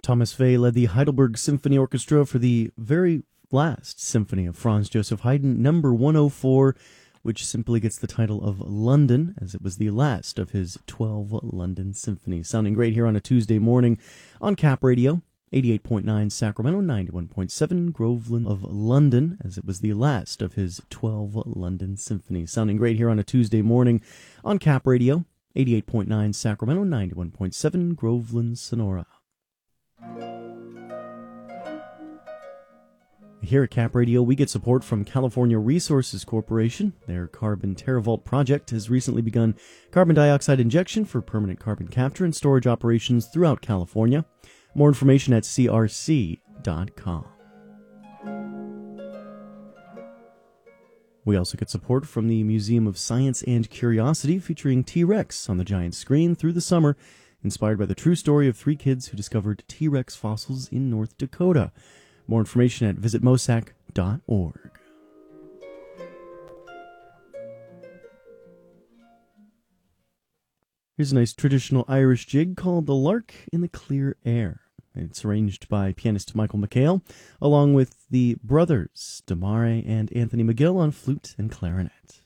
Thomas Fay led the Heidelberg Symphony Orchestra for the very last symphony of Franz Joseph Haydn, number 104, which simply gets the title of London, as it was the last of his 12 London symphonies. Sounding great here on a Tuesday morning on Cap Radio, 88.9 Sacramento, 91.7 Groveland of London, as it was the last of his 12 London symphonies. Sounding great here on a Tuesday morning on Cap Radio, 88.9 Sacramento, 91.7 Groveland, Sonora. Here at Cap Radio, we get support from California Resources Corporation. Their Carbon TerraVault project has recently begun carbon dioxide injection for permanent carbon capture and storage operations throughout California. More information at crc.com. We also get support from the Museum of Science and Curiosity, featuring T-Rex on the giant screen through the summer, inspired by the true story of 3 kids who discovered T-Rex fossils in North Dakota. More information at visitmosac.org. Here's a nice traditional Irish jig called The Lark in the Clear Air. It's arranged by pianist Michael McHale, along with the brothers Damare and Anthony McGill on flute and clarinet.